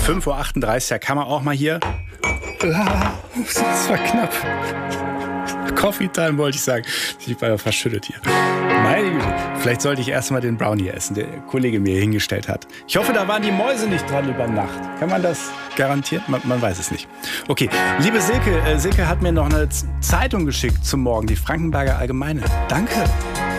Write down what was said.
5:38 Uhr, da kann man auch mal hier... Das war knapp. Coffee Time wollte ich sagen. Ich war ja verschüttet hier. Meine Güte. Vielleicht sollte ich erst mal den Brownie essen, der Kollege mir hier hingestellt hat. Ich hoffe, da waren die Mäuse nicht dran über Nacht. Kann man das garantieren? Man weiß es nicht. Okay, liebe Silke. Silke hat mir noch eine Zeitung geschickt zum Morgen, die Frankenberger Allgemeine. Danke.